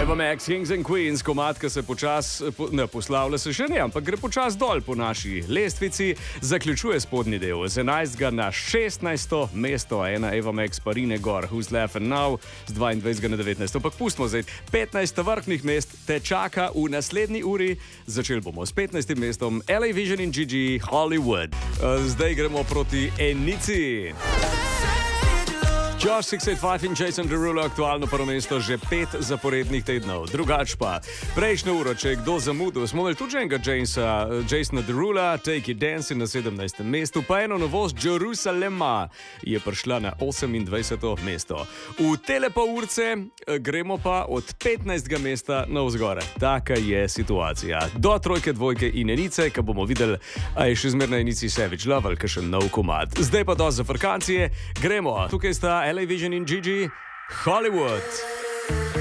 Eva Max, Kings and Queens, komad, ki se ne poslavlja se še ne, ampak gre počas dol po naši lestvici, zaključuje spodnji del z 11. na 16. mesto, ena Eva Max Parine gor, Who's Laughing Now, z 22. na 19. Ampak pustimo zdaj, 15 vrhnih mest te čaka v naslednji uri, začeli bomo s 15. mestom, LA Vision in Gigi, Hollywood. Zdaj gremo proti enici. Josh 685 in Jason Derulo, aktualno prvo mesto že 5 zaporednih tednov. Drugač pa, prejšnjo uro, če je kdo zamudil, smo imeli tudi enega Jasona Derula, Take It Dancing na 17. mestu, pa eno novost Jerusalema je prišla na 28. mesto. V tele pol urce gremo pa od 15. mesta na vzgore. Taka je situacija. Do trojke, dvojke in enice, ki bomo videli, a je še zmerna enici Savage Love ali še nov komad. Zdaj pa do zafrkancije, gremo. Tukaj sta LA Vision in Gigi, Hollywood.